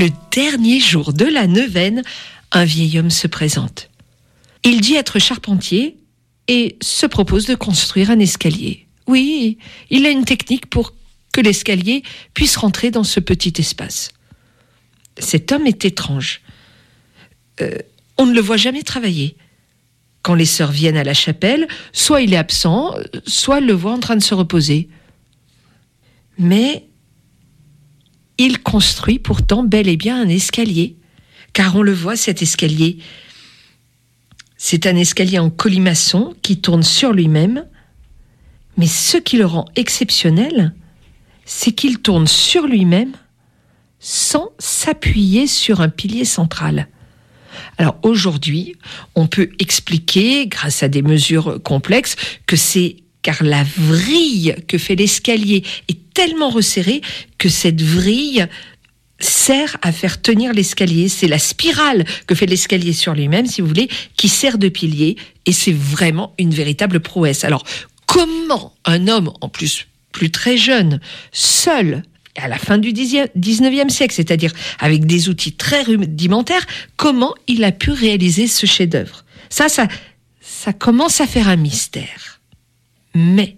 Le dernier jour de la neuvaine, un vieil homme se présente. Il dit être charpentier et se propose de construire un escalier. Oui, il a une technique pour que l'escalier puisse rentrer dans ce petit espace. Cet homme est étrange. On ne le voit jamais travailler. Quand les sœurs viennent à la chapelle, soit il est absent, soit elle le voit en train de se reposer. Mais il construit pourtant bel et bien un escalier, car on le voit, cet escalier. C'est un escalier en colimaçon qui tourne sur lui-même, mais ce qui le rend exceptionnel, c'est qu'il tourne sur lui-même sans s'appuyer sur un pilier central. Alors aujourd'hui, on peut expliquer, grâce à des mesures complexes, que c'est car la vrille que fait l'escalier est tellement resserrée que cette vrille sert à faire tenir l'escalier. C'est la spirale que fait l'escalier sur lui-même, si vous voulez, qui sert de pilier, et c'est vraiment une véritable prouesse. Alors, comment un homme, en plus très jeune, seul, à la fin du 19e siècle, c'est-à-dire avec des outils très rudimentaires, comment il a pu réaliser ce chef-d'œuvre ? Ça commence à faire un mystère. Mais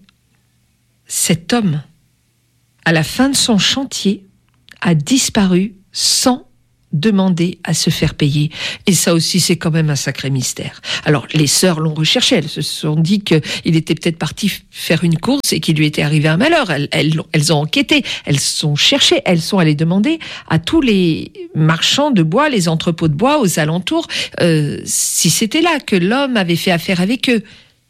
cet homme, à la fin de son chantier, a disparu sans demander à se faire payer. Et ça aussi, c'est quand même un sacré mystère. Alors, les sœurs l'ont recherché. Elles se sont dit qu'il était peut-être parti faire une course et qu'il lui était arrivé un malheur. Elles ont enquêté, elles sont cherchées, elles sont allées demander à tous les marchands de bois, les entrepôts de bois aux alentours, si c'était là que l'homme avait fait affaire avec eux.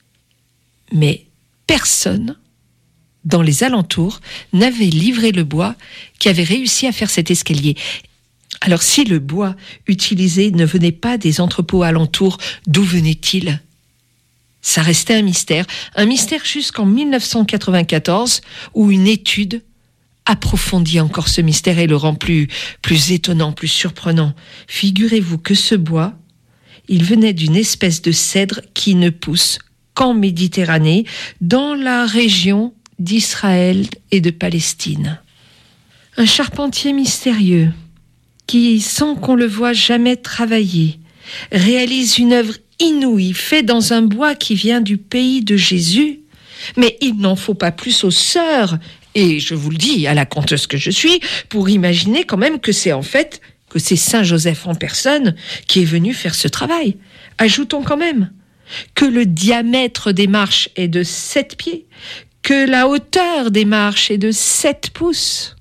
Mais personne dans les alentours n'avait livré le bois qui avait réussi à faire cet escalier. Alors si le bois utilisé ne venait pas des entrepôts alentours, d'où venait-il ? Ça restait un mystère jusqu'en 1994, où une étude approfondit encore ce mystère et le rend plus étonnant, plus surprenant. Figurez-vous que ce bois, il venait d'une espèce de cèdre qui ne pousse qu'en Méditerranée, dans la région d'Israël et de Palestine. Un charpentier mystérieux qui, sans qu'on le voie jamais travailler, réalise une œuvre inouïe, faite dans un bois qui vient du pays de Jésus. Mais il n'en faut pas plus aux sœurs, et je vous le dis, à la conteuse que je suis, pour imaginer quand même que c'est Saint Joseph en personne qui est venu faire ce travail. Ajoutons quand même que le diamètre des marches est de 7 pieds, que la hauteur des marches est de 7 pouces.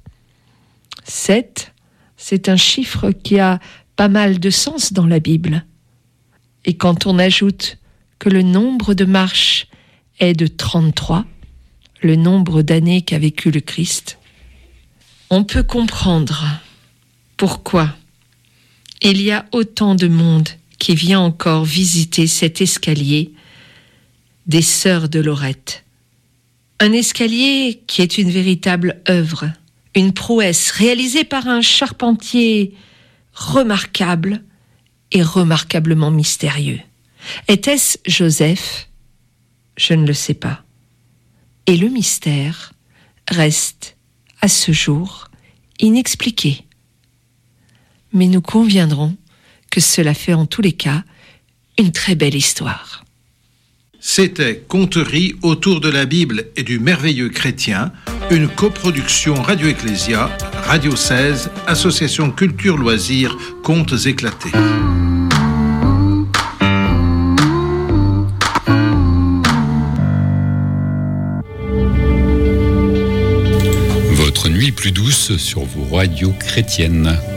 7, c'est un chiffre qui a pas mal de sens dans la Bible. Et quand on ajoute que le nombre de marches est de 33, le nombre d'années qu'a vécu le Christ, on peut comprendre pourquoi il y a autant de monde qui vient encore visiter cet escalier des Sœurs de Lorette. Un escalier qui est une véritable œuvre, une prouesse réalisée par un charpentier remarquable et remarquablement mystérieux. Était-ce Joseph ? Je ne le sais pas. Et le mystère reste, à ce jour, inexpliqué. Mais nous conviendrons que cela fait en tous les cas une très belle histoire. C'était Conteries autour de la Bible et du merveilleux chrétien, une coproduction Radio Ecclésia, Radio 16, Association Culture Loisirs, Contes éclatés. Votre nuit plus douce sur vos radios chrétiennes.